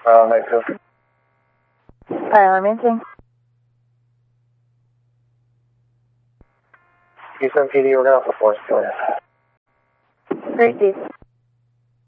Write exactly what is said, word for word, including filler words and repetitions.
Uh, night two. Alright, I'm in. Houston P D, we're going off the force. Go ahead. Great, Steve.